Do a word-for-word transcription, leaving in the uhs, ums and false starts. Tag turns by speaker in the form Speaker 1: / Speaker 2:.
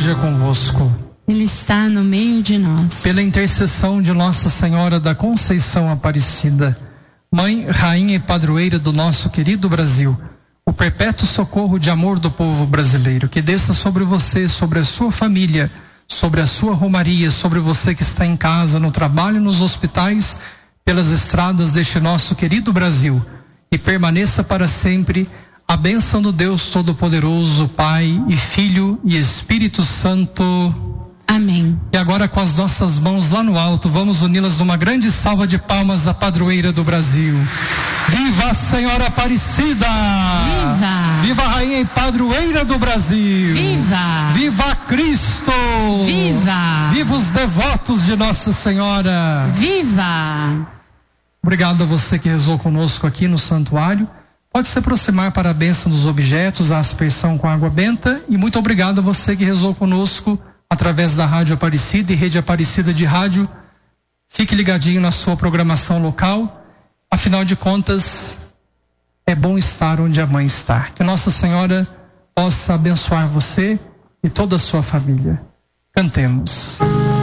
Speaker 1: esteja convosco.
Speaker 2: Ele está no meio de nós.
Speaker 1: Pela intercessão de Nossa Senhora da Conceição Aparecida, Mãe, Rainha e Padroeira do nosso querido Brasil, o perpétuo socorro de amor do povo brasileiro, que desça sobre você, sobre a sua família, sobre a sua romaria, sobre você que está em casa, no trabalho, nos hospitais, pelas estradas deste nosso querido Brasil, e permaneça para sempre a bênção do Deus Todo-Poderoso, Pai e Filho e Espírito Santo.
Speaker 2: Amém.
Speaker 1: E agora, com as nossas mãos lá no alto, vamos uni-las numa grande salva de palmas à padroeira do Brasil. Viva a Senhora Aparecida!
Speaker 2: Viva!
Speaker 1: Viva a Rainha e Padroeira do Brasil!
Speaker 2: Viva!
Speaker 1: Viva Cristo!
Speaker 2: Viva!
Speaker 1: Viva os devotos de Nossa Senhora!
Speaker 2: Viva!
Speaker 1: Obrigado a você que rezou conosco aqui no santuário. Pode se aproximar para a bênção dos objetos, a aspersão com água benta. E muito obrigado a você que rezou conosco através da Rádio Aparecida e Rede Aparecida de Rádio. Fique ligadinho na sua programação local. Afinal de contas, é bom estar onde a mãe está. Que Nossa Senhora possa abençoar você e toda a sua família. Cantemos.